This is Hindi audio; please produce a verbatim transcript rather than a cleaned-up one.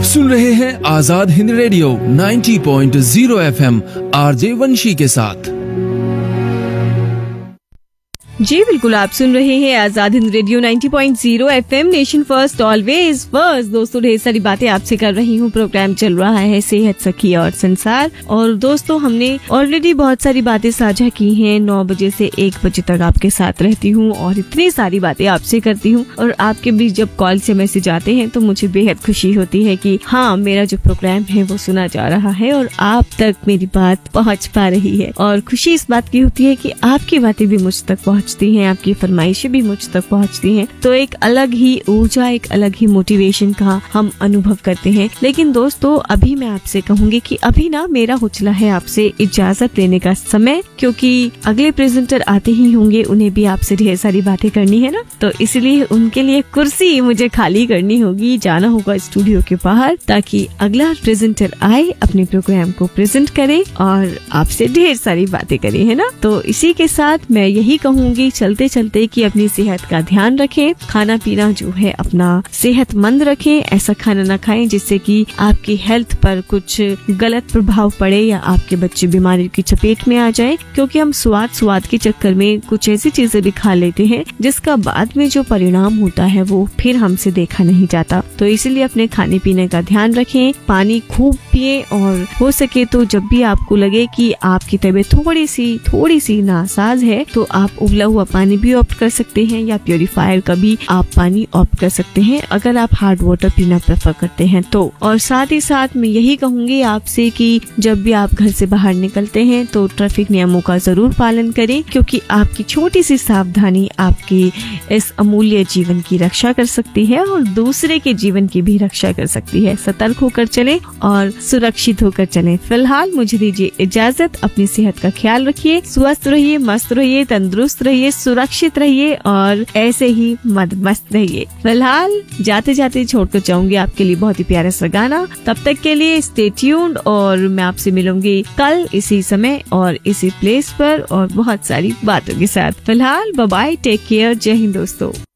सुन रहे हैं आजाद हिंद रेडियो नब्बे पॉइंट शून्य एफएम आरजे वंशी के साथ। जी बिल्कुल, आप सुन रहे हैं आजाद हिंद रेडियो नब्बे पॉइंट शून्य FM, nation first always first. दोस्तों, ढेर सारी बातें आपसे कर रही हूँ। प्रोग्राम चल रहा है सेहत, सखी और संसार। और दोस्तों, हमने ऑलरेडी बहुत सारी बातें साझा की हैं। नौ बजे से एक बजे तक आपके साथ रहती हूँ और इतनी सारी बातें आपसे करती हूँ। और आपके बीच जब कॉल से मैसेज आते हैं तो मुझे बेहद खुशी होती है कि हाँ, मेरा जो प्रोग्राम है वो सुना जा रहा है और आप तक मेरी बात पहुँच पा रही है। और खुशी इस बात की होती है कि आपकी बातें भी मुझ तक पहुँच हैं, आपकी फरमाइशें भी मुझ तक पहुंचती हैं। तो एक अलग ही ऊर्जा, एक अलग ही मोटिवेशन का हम अनुभव करते हैं। लेकिन दोस्तों, अभी मैं आपसे कहूंगी कि अभी ना मेरा हो चला है आपसे इजाजत लेने का समय, क्योंकि अगले प्रेजेंटर आते ही होंगे, उन्हें भी आपसे ढेर सारी बातें करनी है ना। तो इसलिए उनके लिए कुर्सी मुझे खाली करनी होगी, जाना होगा स्टूडियो के बाहर, ताकि अगला प्रेजेंटर आए, अपने प्रोग्राम को प्रेजेंट करे और आपसे ढेर सारी बातें करे, है ना। तो इसी के साथ मैं यही कहूंगी चलते चलते कि अपनी सेहत का ध्यान रखें, खाना पीना जो है अपना सेहतमंद रखें। ऐसा खाना ना खाएं जिससे कि आपकी हेल्थ पर कुछ गलत प्रभाव पड़े या आपके बच्चे बीमारी की चपेट में आ जाएं, क्योंकि हम स्वाद स्वाद के चक्कर में कुछ ऐसी चीजें भी खा लेते हैं जिसका बाद में जो परिणाम होता है वो फिर हमसे देखा नहीं जाता। तो इसलिए अपने खाने पीने का ध्यान रखें, पानी खूब पिए और हो सके तो जब भी आपको लगे कि आपकी तबीयत थोड़ी सी थोड़ी सी नासाज है तो आप उबला हुआ पानी भी ऑप्ट कर सकते हैं या प्योरीफायर का भी आप पानी ऑप्ट कर सकते हैं, अगर आप हार्ड वाटर पीना प्रेफर करते हैं तो। और साथ ही साथ मैं यही कहूंगी आपसे कि जब भी आप घर से बाहर निकलते हैं तो ट्रैफिक नियमों का जरूर पालन करें, क्योंकि आपकी छोटी सी सावधानी आपकी इस अमूल्य जीवन की रक्षा कर सकती है और दूसरे के जीवन की भी रक्षा कर सकती है। सतर्क होकर चलें और सुरक्षित होकर चलें। फिलहाल मुझे दीजिए इजाजत। अपनी सेहत का ख्याल रखिए, स्वस्थ रहिए, मस्त रहिए, तंदुरुस्त रहिए, सुरक्षित रहिए और ऐसे ही मद मस्त रहिए। फिलहाल जाते जाते छोड़कर जाऊंगी आपके लिए बहुत ही प्यारा सा गाना। तब तक के लिए स्टे ट्यून्ड और मैं आपसे मिलूंगी कल इसी समय और इसी प्लेस पर और बहुत सारी बातों के साथ। फिलहाल बाय बाय, टेक केयर, जय हिंद दोस्तों।